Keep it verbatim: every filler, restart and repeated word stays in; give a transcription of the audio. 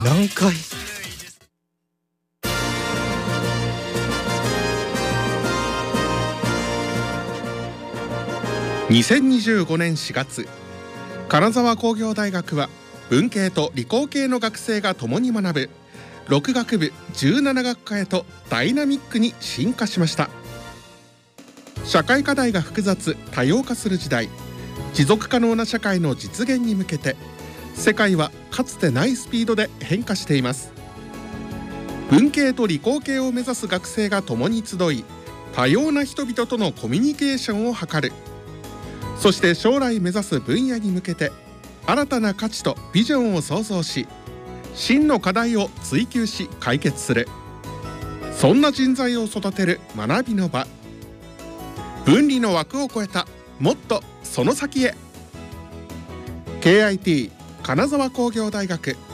何回にせんにじゅうごねんしがつ、金沢工業大学は文系と理工系の学生が共に学ぶろく学部じゅうなな学科へとダイナミックに進化しました。社会課題が複雑多様化する時代、持続可能な社会の実現に向けて世界はかつてないスピードで変化しています。文系と理工系を目指す学生が共に集い、多様な人々とのコミュニケーションを図る。そして将来目指す分野に向けて新たな価値とビジョンを創造し、真の課題を追求し解決する。そんな人材を育てる学びの場。分離の枠を超えたもっとその先へ。 ケーアイティー 金沢工業大学